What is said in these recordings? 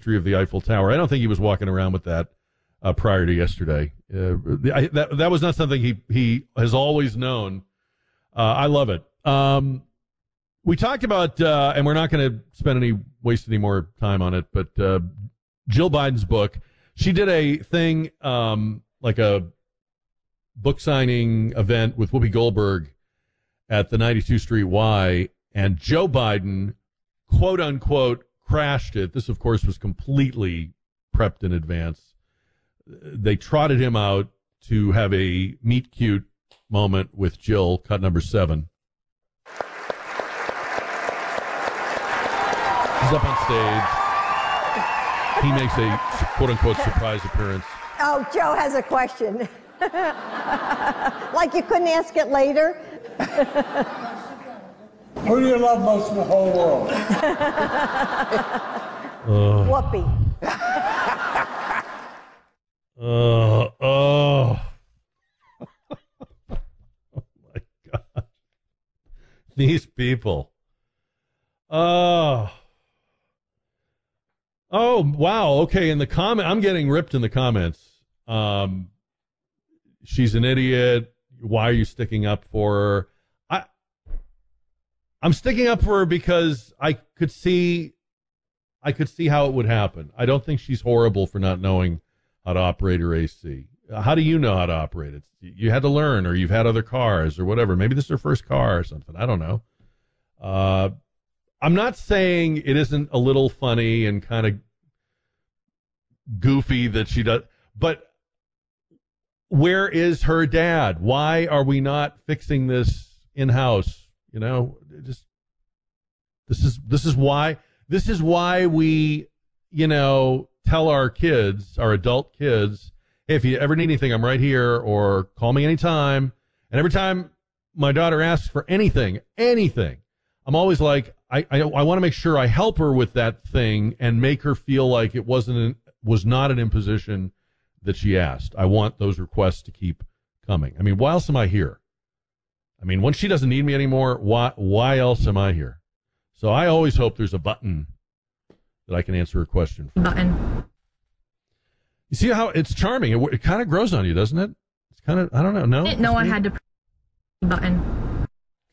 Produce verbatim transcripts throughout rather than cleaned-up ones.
history of the Eiffel Tower. I don't think he was walking around with that uh, prior to yesterday. Uh, I, that that was not something he he has always known. Uh, I love it. Um, we talked about, uh, and we're not going to spend any waste any more time on it, but uh, Jill Biden's book. She did a thing um, like a book signing event with Whoopi Goldberg at the ninety-two Street Y, and Joe Biden, quote unquote, crashed it. This, of course, was completely prepped in advance. They trotted him out to have a meet cute moment with Jill, cut number seven. He's up on stage. He makes a quote unquote surprise appearance. Oh, Joe has a question. Like you couldn't ask it later? Who do you love most in the whole world? uh, Whoopi. Uh, oh. Oh, my God. These people. Oh. Oh, wow. Okay, in the comment, I'm getting ripped in the comments. Um, she's an idiot. Why are you sticking up for her? I, I'm sticking up for her because I could see, I could see how it would happen. I don't think she's horrible for not knowing how to operate her A C. How do you know how to operate it? You had to learn, or you've had other cars, or whatever. Maybe this is her first car or something. I don't know. Uh, I'm not saying it isn't a little funny and kind of goofy that she does, but where is her dad? Why are we not fixing this in-house? You know, just this is this is why this is why we, you know, tell our kids, our adult kids, hey, if you ever need anything, I'm right here, or call me anytime. And every time my daughter asks for anything, anything, I'm always like, I I, I want to make sure I help her with that thing and make her feel like it wasn't an, was not an imposition that she asked. I want those requests to keep coming. I mean, why else am I here? I mean, once she doesn't need me anymore, why why else am I here? So I always hope there's a button that I can answer a question for. Button. You see how it's charming? It, it kind of grows on you, doesn't it? It's kind of, I don't know. No, I didn't know I had to press the button.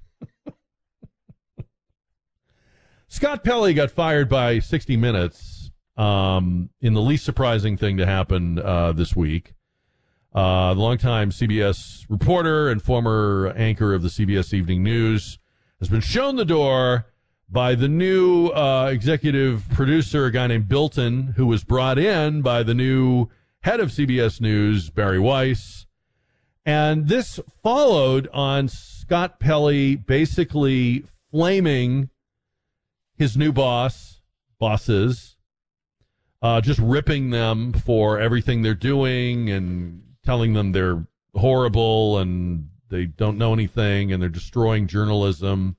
Scott Pelley got fired by sixty minutes um, in the least surprising thing to happen uh, this week. Uh, the longtime C B S reporter and former anchor of the C B S Evening News has been shown the door by the new uh, executive producer, a guy named Bilton, who was brought in by the new head of C B S News, Barry Weiss. And this followed on Scott Pelley basically flaming his new boss, bosses, uh, just ripping them for everything they're doing and telling them they're horrible and they don't know anything and they're destroying journalism.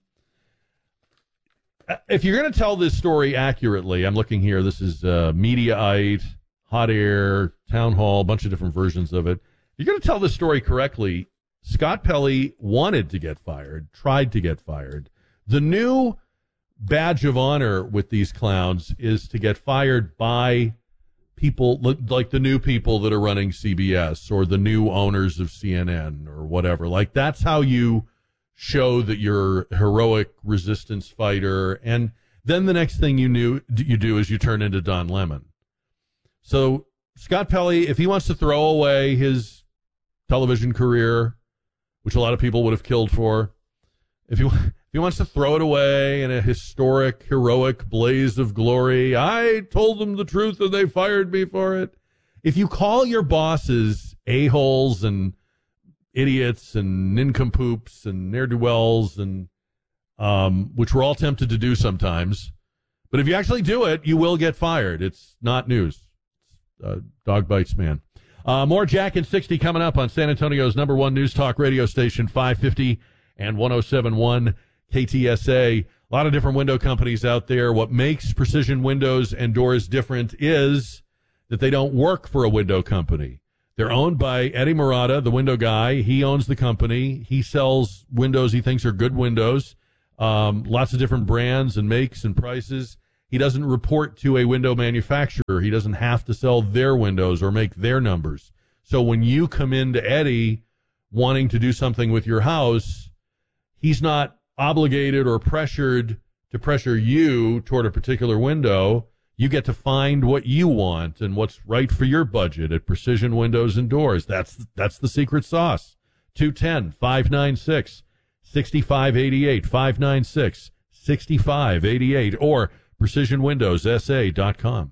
If you're going to tell this story accurately, I'm looking here. This is uh, Mediaite, Hot Air, Town Hall, a bunch of different versions of it. If you're going to tell this story correctly, Scott Pelley wanted to get fired, tried to get fired. The new badge of honor with these clowns is to get fired by people like the new people that are running C B S or the new owners of C N N or whatever. Like, that's how you show that you're a heroic resistance fighter. And then the next thing you knew you do is you turn into Don Lemon. So Scott Pelley, if he wants to throw away his television career, which a lot of people would have killed for, if he, if he wants to throw it away in a historic, heroic blaze of glory, I told them the truth and they fired me for it. If you call your bosses a-holes and idiots and nincompoops and ne'er-do-wells, and um, which we're all tempted to do sometimes. But if you actually do it, you will get fired. It's not news. It's, uh, dog bites man. Uh, more Jack and sixty coming up on San Antonio's number one news talk radio station, five fifty and one oh seven point one K T S A. A lot of different window companies out there. What makes Precision Windows and Doors different is that they don't work for a window company. They're owned by Eddie Murata, the window guy. He owns the company. He sells windows he thinks are good windows, um, lots of different brands and makes and prices. he doesn't report to a window manufacturer. He doesn't have to sell their windows or make their numbers. So when you come into Eddie wanting to do something with your house, he's not obligated or pressured to pressure you toward a particular window. You get to find what you want and what's right for your budget at Precision Windows and Doors. That's that's the secret sauce. two one zero, five nine six, six five eight eight, five nine six, six five eight eight, or precision windows s a dot com.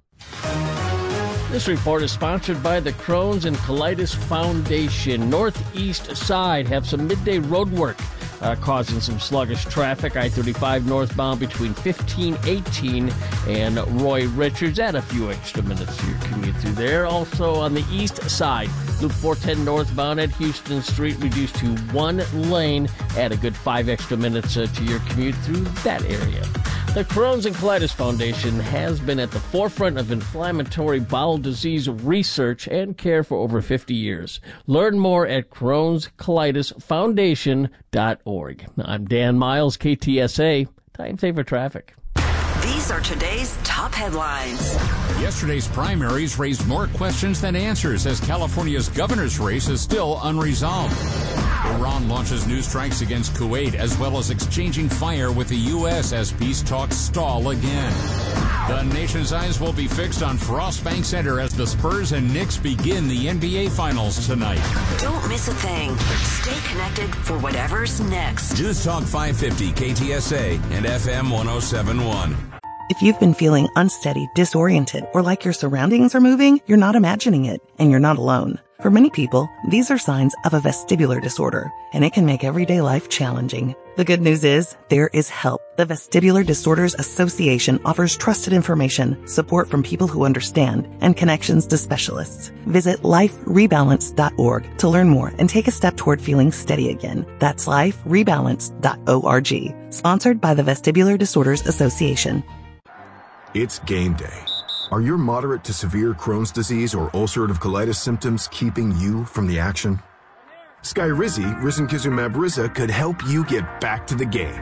This report is sponsored by the Crohn's and Colitis Foundation. Northeast side have some midday road work uh, causing some sluggish traffic. I thirty-five northbound between fifteen eighteen and Roy Richards. Add a few extra minutes to your commute through there. Also on the east side, Loop four ten northbound at Houston Street reduced to one lane. Add a good five extra minutes uh, to your commute through that area. The Crohn's and Colitis Foundation has been at the forefront of inflammatory bowel disease research and care for over fifty years. Learn more at crohns colitis foundation dot org. I'm Dan Miles, K T S A. Time saver traffic. These are today's top headlines. Yesterday's primaries raised more questions than answers as California's governor's race is still unresolved. Iran launches new strikes against Kuwait, as well as exchanging fire with the U S as peace talks stall again. The nation's eyes will be fixed on Frost Bank Center as the Spurs and Knicks begin the N B A Finals tonight. Don't miss a thing. Stay connected for whatever's next. News Talk five fifty K T S A and F M one oh seven point one. If you've been feeling unsteady, disoriented, or like your surroundings are moving, you're not imagining it, and you're not alone. For many people, these are signs of a vestibular disorder, and it can make everyday life challenging. The good news is, there is help. The Vestibular Disorders Association offers trusted information, support from people who understand, and connections to specialists. Visit life rebalance dot org to learn more and take a step toward feeling steady again. That's life rebalance dot org. Sponsored by the Vestibular Disorders Association. It's game day. Are your moderate to severe Crohn's disease or ulcerative colitis symptoms keeping you from the action? Skyrizi, risankizumab Riza, could help you get back to the game.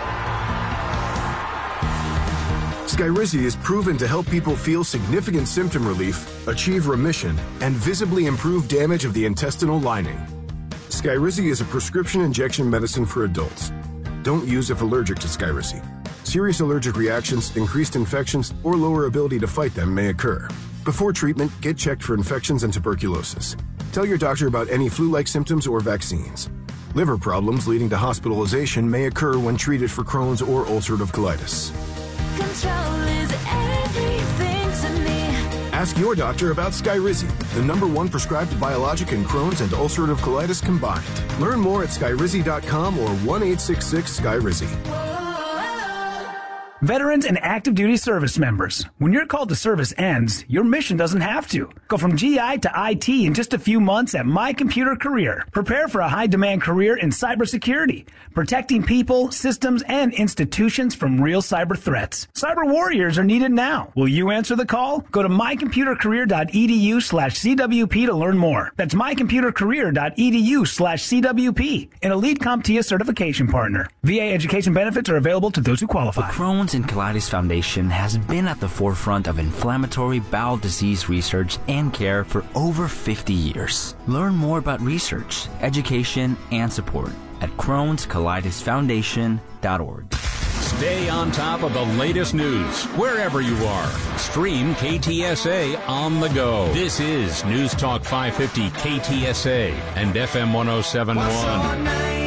Skyrizi is proven to help people feel significant symptom relief, achieve remission, and visibly improve damage of the intestinal lining. Skyrizi is a prescription injection medicine for adults. Don't use if allergic to Skyrizi. Serious allergic reactions, increased infections, or lower ability to fight them may occur. Before treatment, get checked for infections and tuberculosis. Tell your doctor about any flu-like symptoms or vaccines. Liver problems leading to hospitalization may occur when treated for Crohn's or ulcerative colitis. Control is everything to me. Ask your doctor about Skyrizi, the number one prescribed biologic in Crohn's and ulcerative colitis combined. Learn more at skyrizi dot com or one eight six six Skyrizi. Veterans and active duty service members, when your call to service ends, your mission doesn't have to. Go from G I to I T in just a few months at My Computer Career. Prepare for a high-demand career in cybersecurity, protecting people, systems, and institutions from real cyber threats. Cyber warriors are needed now. Will you answer the call? Go to my computer career dot e d u slash C W P to learn more. That's my computer career dot e d u slash C W P, an elite CompTIA certification partner. V A education benefits are available to those who qualify. The Crohn's and Colitis Foundation has been at the forefront of inflammatory bowel disease research and care for over fifty years. Learn more about research, education, and support at crohns colitis foundation dot org. Stay on top of the latest news wherever you are. Stream K T S A on the go. This is News Talk five fifty K T S A and F M one oh seven point one.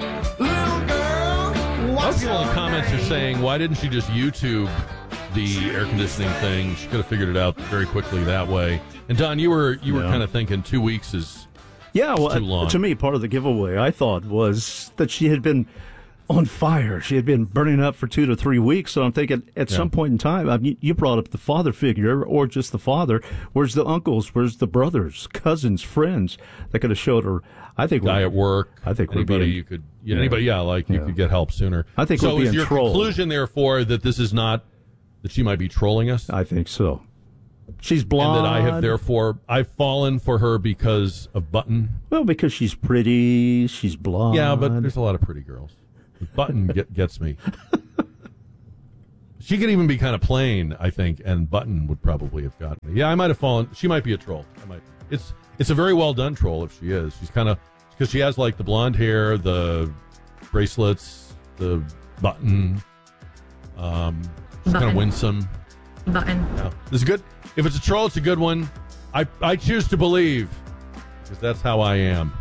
Most people in the comments are saying, why didn't she just YouTube the air conditioning thing? She could have figured it out very quickly that way. And Don, you were you were Yeah. kind of thinking two weeks is Yeah, well, too long. uh, to me, part of the giveaway, I thought, was that she had been on fire. She had been burning up for two to three weeks. So I'm thinking at Yeah. some point in time, I mean, you brought up the father figure or just the father. Where's the uncles? Where's the brothers, cousins, friends that could have showed her? I think guy we're- at work. I think we're anybody being- you could yeah, anybody yeah like you Yeah. could get help sooner. I think so. we're Is being your trolled. conclusion therefore that this is not that she might be trolling us? I think so. She's blonde. And that I have therefore I've fallen for her because of Button. Well, because she's pretty, she's blonde. Yeah, but there's a lot of pretty girls. Button get, gets me. She could even be kind of plain, I think, and Button would probably have gotten me. Yeah, I might have fallen. She might be a troll. I might. It's it's a very well done troll if she is. She's kind of, because she has like the blonde hair, the bracelets, the button. Um, she's kind of winsome. Button. Yeah, this is good. If it's a troll, it's a good one. I I choose to believe, because that's how I am.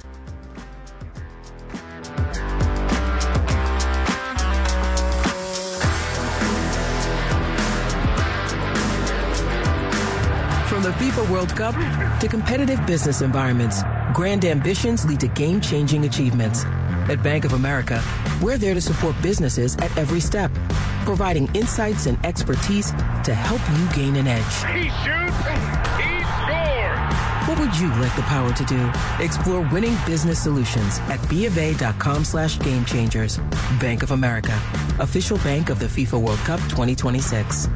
From the FIFA World Cup to competitive business environments, grand ambitions lead to game-changing achievements. At Bank of America, we're there to support businesses at every step, providing insights and expertise to help you gain an edge. He shoots, he scores! What would you like the power to do? Explore winning business solutions at BofA.com slash game changers. Bank of America, official bank of the FIFA World Cup twenty twenty-six.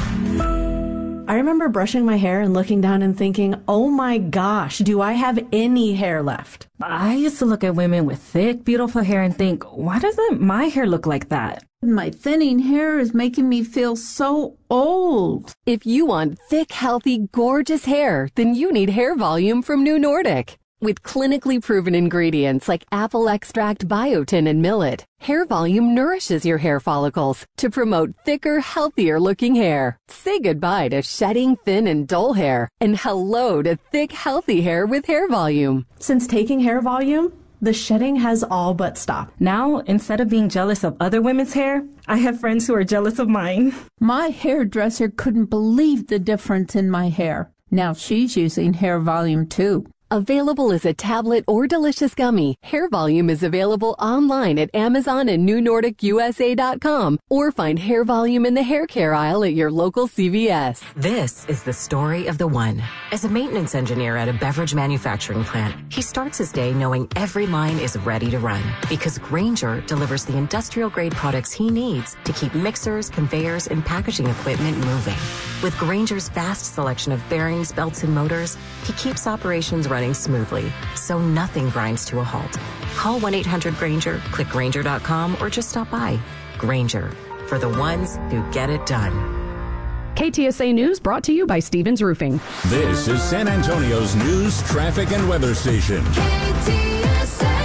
I remember brushing my hair and looking down and thinking, oh my gosh, do I have any hair left? I used to look at women with thick, beautiful hair and think, why doesn't my hair look like that? My thinning hair is making me feel so old. If you want thick, healthy, gorgeous hair, then you need Hair Volume from New Nordic. With clinically proven ingredients like apple extract, biotin, and millet, Hair Volume nourishes your hair follicles to promote thicker, healthier-looking hair. Say goodbye to shedding, thin, and dull hair, and hello to thick, healthy hair with Hair Volume. Since taking Hair Volume, the shedding has all but stopped. Now, instead of being jealous of other women's hair, I have friends who are jealous of mine. My hairdresser couldn't believe the difference in my hair. Now she's using Hair Volume too. Available as a tablet or delicious gummy, Hair Volume is available online at Amazon and New Nordic U S A dot com, or find Hair Volume in the hair care aisle at your local C V S. This is the story of the one. As a maintenance engineer at a beverage manufacturing plant, he starts his day knowing every line is ready to run, because Grainger delivers the industrial-grade products he needs to keep mixers, conveyors, and packaging equipment moving. With Grainger's vast selection of bearings, belts, and motors, he keeps operations running smoothly, so nothing grinds to a halt. Call one eight hundred Grainger, click Grainger dot com, or just stop by. Grainger, for the ones who get it done. K T S A News brought to you by Stevens Roofing. This is San Antonio's news, traffic, and weather station. K T S A.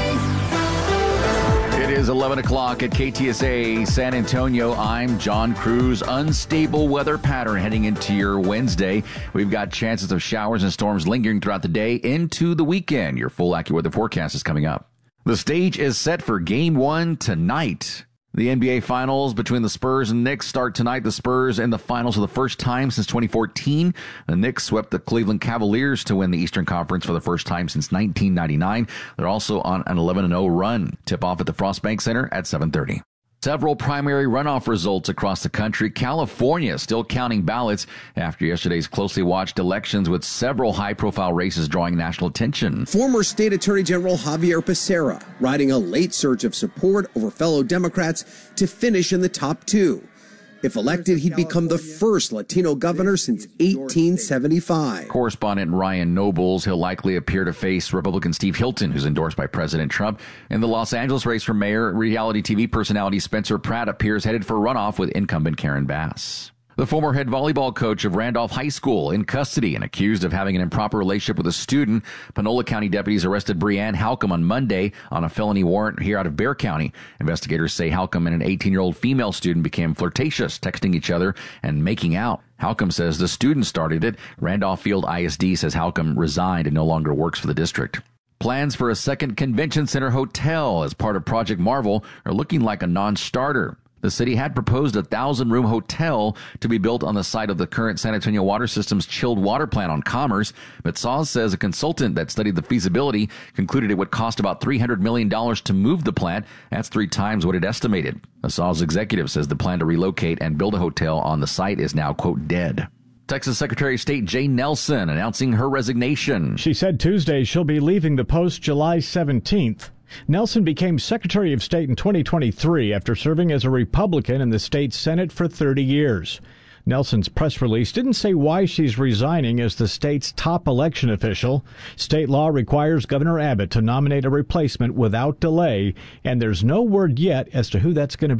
It is eleven o'clock at K T S A San Antonio. I'm John Cruz. Unstable weather pattern heading into your Wednesday. We've got chances of showers and storms lingering throughout the day into the weekend. Your full AccuWeather forecast is coming up. The stage is set for game one tonight. The N B A Finals between the Spurs and Knicks start tonight. The Spurs in the finals for the first time since twenty fourteen. The Knicks swept the Cleveland Cavaliers to win the Eastern Conference for the first time since nineteen ninety-nine. They're also on an eleven and oh run. Tip-off at the Frost Bank Center at seven thirty. Several primary runoff results across the country. California still counting ballots after yesterday's closely watched elections, with several high-profile races drawing national attention. Former State Attorney General Javier Becerra riding a late surge of support over fellow Democrats to finish in the top two. If elected, he'd become the first Latino governor since eighteen seventy-five. Correspondent Ryan Nobles, he'll likely appear to face Republican Steve Hilton, who's endorsed by President Trump. In the Los Angeles race for mayor, reality T V personality Spencer Pratt appears headed for runoff with incumbent Karen Bass. The former head volleyball coach of Randolph High School in custody and accused of having an improper relationship with a student. Panola County deputies arrested Breanne Halcomb on Monday on a felony warrant here out of Bexar County. Investigators say Halcomb and an eighteen-year-old female student became flirtatious, texting each other and making out. Halcomb says the student started it. Randolph Field I S D says Halcomb resigned and no longer works for the district. Plans for a second convention center hotel as part of Project Marvel are looking like a non-starter. The city had proposed a thousand-room hotel to be built on the site of the current San Antonio Water System's chilled water plant on Commerce, but Saws says a consultant that studied the feasibility concluded it would cost about three hundred million dollars to move the plant. That's three times what it estimated. A Saws executive says the plan to relocate and build a hotel on the site is now, quote, dead. Texas Secretary of State Jay Nelson announcing her resignation. She said Tuesday she'll be leaving the post July seventeenth. Nelson became Secretary of State in twenty twenty-three after serving as a Republican in the state Senate for thirty years. Nelson's press release didn't say why she's resigning as the state's top election official. State law requires Governor Abbott to nominate a replacement without delay, and there's no word yet as to who that's going to be.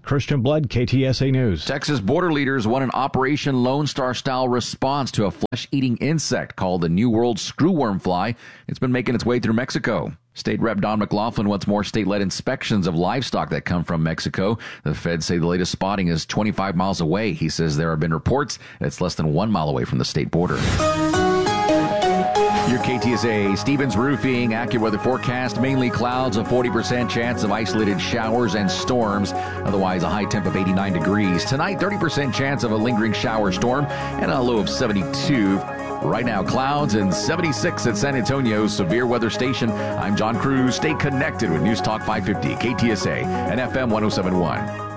Christian Blood, K T S A News. Texas border leaders want an Operation Lone Star-style response to a flesh-eating insect called the New World screwworm fly. It's been making its way through Mexico. State Rep Don McLaughlin wants more state-led inspections of livestock that come from Mexico. The feds say the latest spotting is twenty-five miles away. He says there have been reports that it's less than one mile away from the state border. Your K T S A Stevens Roofing AccuWeather forecast, mainly clouds, a forty percent chance of isolated showers and storms. Otherwise, a high temp of eighty-nine degrees. Tonight, thirty percent chance of a lingering shower storm and a low of seventy-two. Right now, clouds and seventy-six at San Antonio's severe weather station. I'm John Cruz. Stay connected with News Talk five fifty, K T S A, and F M one oh seven point one.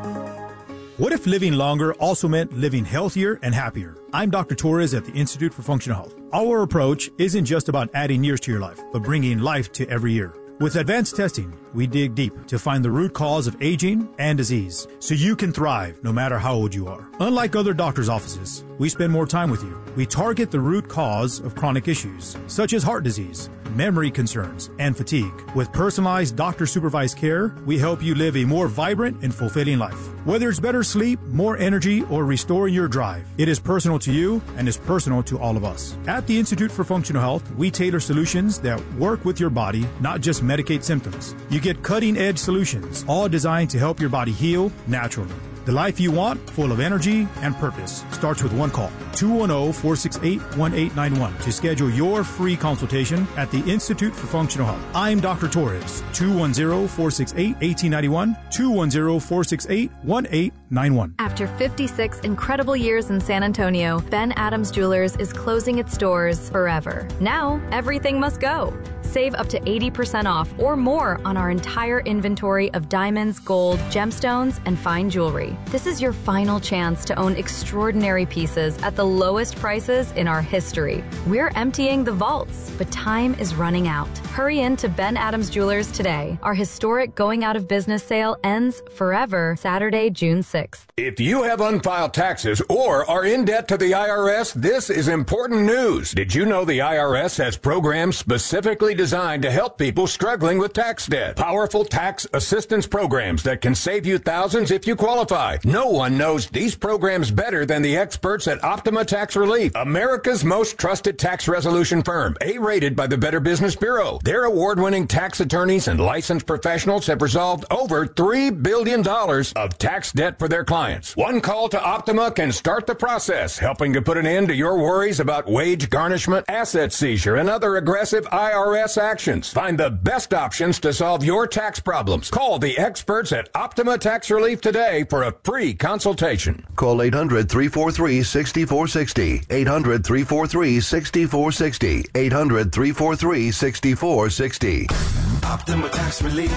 What if living longer also meant living healthier and happier? I'm Doctor Torres at the Institute for Functional Health. Our approach isn't just about adding years to your life, but bringing life to every year. With advanced testing, we dig deep to find the root cause of aging and disease, so you can thrive no matter how old you are. Unlike other doctors' offices, we spend more time with you. We target the root cause of chronic issues, such as heart disease, memory concerns, and fatigue. With personalized doctor-supervised care, we help you live a more vibrant and fulfilling life. Whether it's better sleep, more energy, or restoring your drive, it is personal to you and is personal to all of us. At the Institute for Functional Health, we tailor solutions that work with your body, not just medicate symptoms. You get cutting-edge solutions, all designed to help your body heal naturally. The life you want, full of energy and purpose, starts with one call. two one zero, four six eight, one eight nine one to schedule your free consultation at the Institute for Functional Health. I'm Doctor Torres. two one zero, four six eight, one eight nine one. two one zero, four six eight, one eight nine one. After fifty-six incredible years in San Antonio, Ben Adams Jewelers is closing its doors forever. Now, everything must go. Save up to eighty percent off or more on our entire inventory of diamonds, gold, gemstones, and fine jewelry. This is your final chance to own extraordinary pieces at the lowest prices in our history. We're emptying the vaults, but time is running out. Hurry in to Ben Adams Jewelers today. Our historic going out of business sale ends forever Saturday, June sixth. If you have unfiled taxes or are in debt to the I R S, this is important news. Did you know the I R S has programs specifically designed to help people struggling with tax debt? Powerful tax assistance programs that can save you thousands if you qualify. No one knows these programs better than the experts at Optima Tax Relief, America's most trusted tax resolution firm, A-rated by the Better Business Bureau. Their award-winning tax attorneys and licensed professionals have resolved over three billion dollars of tax debt for their clients. One call to Optima can start the process, helping to put an end to your worries about wage garnishment, asset seizure, and other aggressive I R S actions. Find the best options to solve your tax problems. Call the experts at Optima Tax Relief today for a free consultation. Call eight hundred, three four three, six four six zero. eight hundred, three four three, six four six zero. eight hundred, three four three, six four six zero. Optima Tax Relief.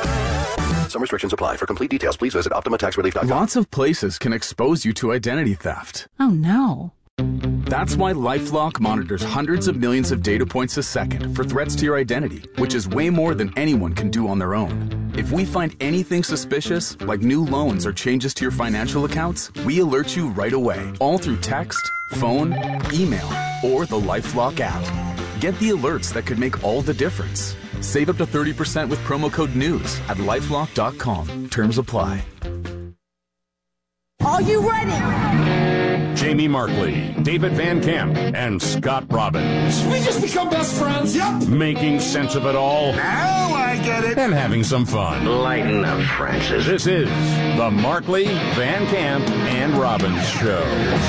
Some restrictions apply. For complete details, please visit optima tax relief dot com. Lots of places can expose you to identity theft. Oh, no. That's why LifeLock monitors hundreds of millions of data points a second for threats to your identity, which is way more than anyone can do on their own. If we find anything suspicious, like new loans or changes to your financial accounts, we alert you right away, all through text, phone, email, or the LifeLock app. Get the alerts that could make all the difference. Save up to thirty percent with promo code NEWS at lifelock dot com. Terms apply. Are you ready? Jamie Markley, David Van Camp, and Scott Robbins. We just become best friends. Yep. Making sense of it all. Now I get it. And having some fun. Lighten up, Francis. This is the Markley, Van Camp, and Robbins Show.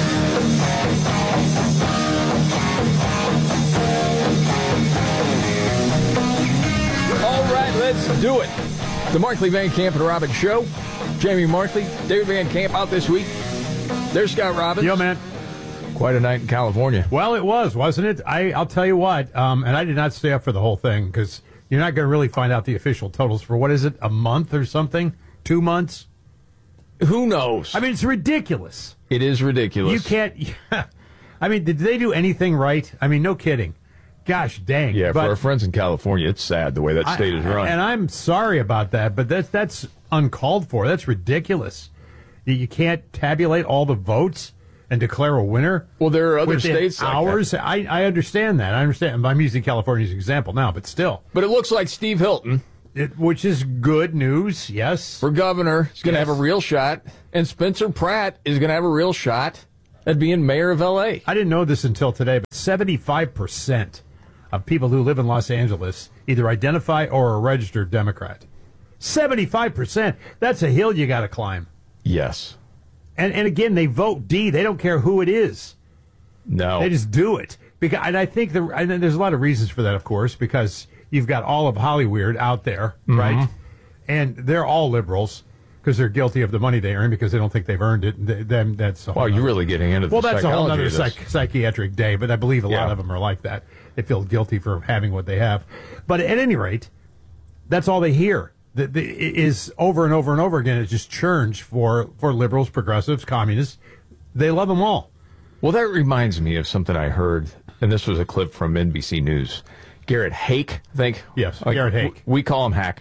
All right, let's do it. The Markley, Van Camp, and Robbins Show. Jamie Markley, David Van Camp out this week. There's Scott Robbins. Yo, man. Quite a night in California. Well, it was, wasn't it? I, I'll tell you what, um, and I did not stay up for the whole thing because you're not going to really find out the official totals for, what is it, a month or something? Two months? Who knows? I mean, it's ridiculous. It is ridiculous. You can't, yeah. I mean, did they do anything right? I mean, no kidding. Gosh dang. Yeah, but for our friends in California, it's sad the way that state I, is run. And I'm sorry about that, but that's, that's uncalled for. That's ridiculous. You, you can't tabulate all the votes and declare a winner. Well, there are other within states like hours. that. I, I understand that. I understand. I'm using California as an example now, but still. But it looks like Steve Hilton It, which is good news, yes. For governor, he's going to Yes. have a real shot. And Spencer Pratt is going to have a real shot at being mayor of L A. I didn't know this until today, but seventy-five percent of people who live in Los Angeles either identify or are registered Democrat. seventy-five percent. That's a hill you got to climb. Yes. And and again, they vote D. They don't care who it is. No. They just do it. Because, and I think the, and there's a lot of reasons for that, of course, because you've got all of Hollywood out there, Mhm. right? And they're all liberals because they're guilty of the money they earn because they don't think they've earned it. Th- Then that's a whole Well, you're nother- really getting into the well, that's a whole psychology other of this. psych- psychiatric day. But I believe a lot Yeah. of them are like that. They feel guilty for having what they have. But at any rate, that's all they hear. The, the, is over and over and over again. It just churns for for liberals, progressives, communists. They love them all. Well, that reminds me of something I heard, and this was a clip from N B C News. Garrett Hake, I think. Yes, Like, Garrett Hake. w- We call him Hack.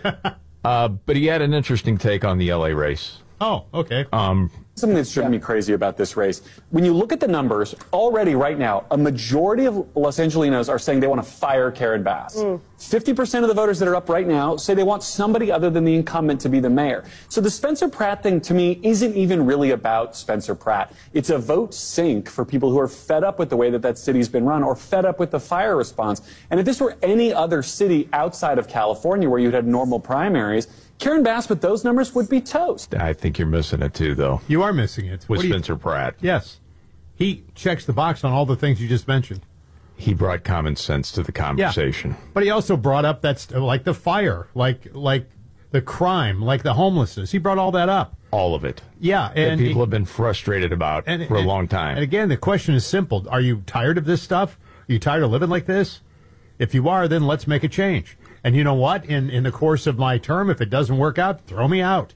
uh, but he had an interesting take on the L A race. Oh, okay. Um, Something that's driven me crazy about this race. When you look at the numbers, already right now, a majority of Los Angelinos are saying they want to fire Karen Bass. fifty percent of the voters that are up right now say they want somebody other than the incumbent to be the mayor. So the Spencer Pratt thing, to me, isn't even really about Spencer Pratt. It's a vote sink for people who are fed up with the way that that city's been run or fed up with the fire response. And if this were any other city outside of California where you'd had normal primaries, Karen Bass with those numbers would be toast. I think you're missing it, too, though. You are missing it. With What do you- Spencer Pratt. Yes. He checks the box on all the things you just mentioned. He brought common sense to the conversation. But he also brought up that's like the fire, like like the crime, like the homelessness. He brought all that up. All of it. Yeah, That and people he- have been frustrated about and- for a and- long time. And again, the question is simple. Are you tired of this stuff? Are you tired of living like this? If you are, then let's make a change. And you know what? In in the course of my term, if it doesn't work out, throw me out.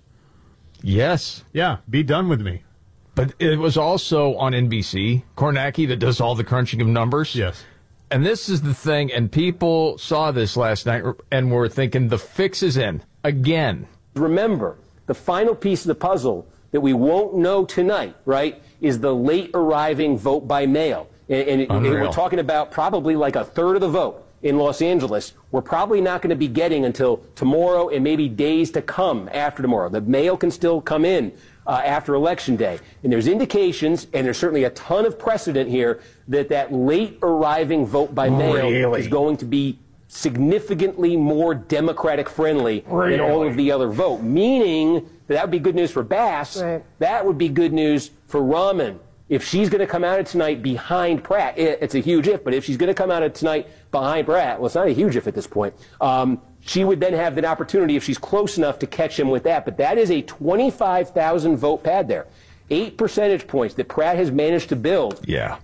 Yes. Yeah, be done with me. But it was also on N B C, Kornacki, that does all the crunching of numbers. Yes. And this is the thing, and people saw this last night and were thinking the fix is in again. Remember, the final piece of the puzzle that we won't know tonight, right, is the late arriving vote by mail. And, and, and Unreal. we're talking about probably like a third of the vote in Los Angeles. We're probably not going to be getting until tomorrow and maybe days to come after tomorrow. The mail can still come in uh, after Election Day. And there's indications, and there's certainly a ton of precedent here, that that late arriving vote by mail Really? is going to be significantly more Democratic friendly than all of the other vote, meaning that that would be good news for Bass. That would be good news for Rahman. If she's going to come out of tonight behind Pratt, it, it's a huge if, but if she's going to come out of tonight behind Pratt, well, it's not a huge if at this point, um, she would then have the opportunity, if she's close enough, to catch him with that. But that is a twenty-five thousand vote pad there. Eight percentage points that Pratt has managed to build. Yeah.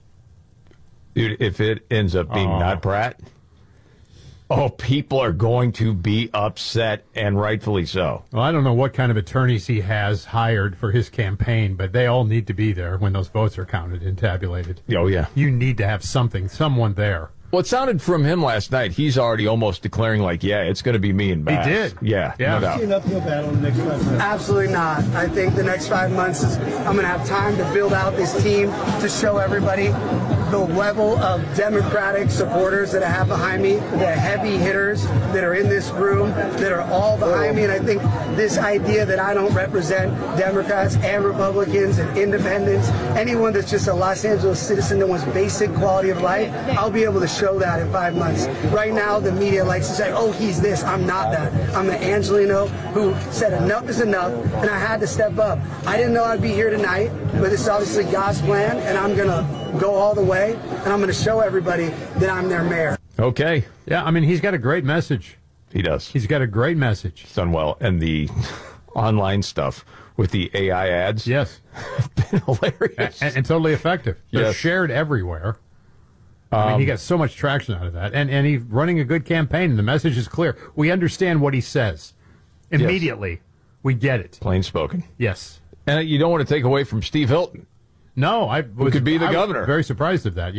Dude, if it ends up being Oh. not Pratt, oh, people are going to be upset, and rightfully so. Well, I don't know what kind of attorneys he has hired for his campaign, but they all need to be there when those votes are counted and tabulated. Oh, yeah. You need to have something, someone there. Well, it sounded from him last night. He's already almost declaring, like, yeah, it's going to be me and Bass. did. Yeah, Yeah. no doubt. See an uphill battle in the next five months? Absolutely not. I think the next five months is I'm going to have time to build out this team to show everybody the level of Democratic supporters that I have behind me, the heavy hitters that are in this room, that are all behind me. And I think this idea that I don't represent Democrats and Republicans and independents, anyone that's just a Los Angeles citizen that wants basic quality of life, I'll be able to show that in five months. Right now, the media likes to say, oh, he's this. I'm not that. I'm an Angelino who said enough is enough, and I had to step up. I didn't know I'd be here tonight, but it's obviously God's plan, and I'm going to go all the way, and I'm going to show everybody that I'm their mayor. Okay. Yeah, I mean, he's got a great message. He does. He's got a great message. He's done well. And the online stuff with the A I ads. Yes. have been hilarious. And, and totally effective. They're Yes. shared everywhere. I mean, Um, he got so much traction out of that. And, and he's running a good campaign, and the message is clear. We understand what he says. Immediately, we get it. Plain spoken. Yes. And you don't want to take away from Steve Hilton. No, I Who was, could be the I was governor. very surprised of that, yeah.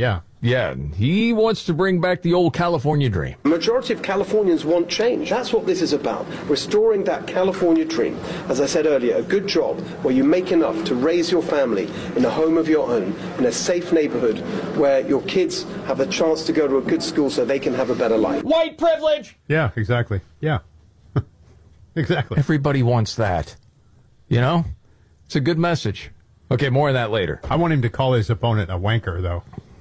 Yeah, he wants to bring back the old California dream. The majority of Californians want change. That's what this is about. Restoring that California dream. As I said earlier, a good job where you make enough to raise your family in a home of your own, in a safe neighborhood where your kids have a chance to go to a good school so they can have a better life. White privilege! Yeah, exactly. Yeah. Exactly. Everybody wants that. You know? It's a good message. Okay, more on that later. I want him to call his opponent a wanker, though.